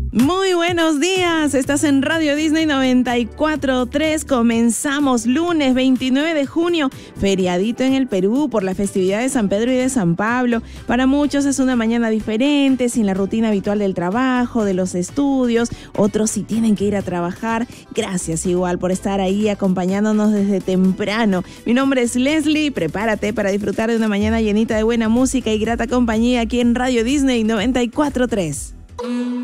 Muy buenos días, estás en Radio Disney 94.3, comenzamos lunes 29 de junio, feriadito en el Perú por la festividad de San Pedro y de San Pablo. Para muchos es una mañana diferente, sin la rutina habitual del trabajo, de los estudios, otros sí tienen que ir a trabajar. Gracias igual por estar ahí acompañándonos desde temprano. Mi nombre es Leslie, prepárate para disfrutar de una mañana llenita de buena música y grata compañía aquí en Radio Disney 94.3.